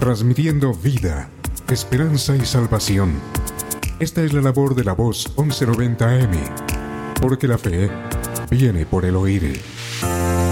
transmitiendo vida, esperanza y salvación. Esta es la labor de la Voz 1190 AM, porque la fe viene por el oír.